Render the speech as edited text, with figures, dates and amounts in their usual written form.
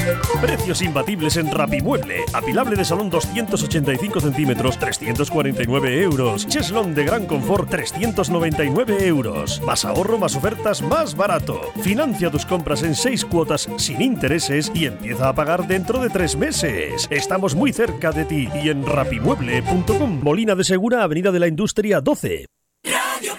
Precios imbatibles en Rapimueble. Apilable de salón 285 centímetros, 349 euros. Cheslón de gran confort, 399 euros. Más ahorro, más ofertas, más barato. Financia tus compras en 6 cuotas sin intereses y empieza a pagar dentro de 3 meses. Estamos muy cerca de ti y en rapimueble.com. Molina de Segura, Avenida de la Industria 12.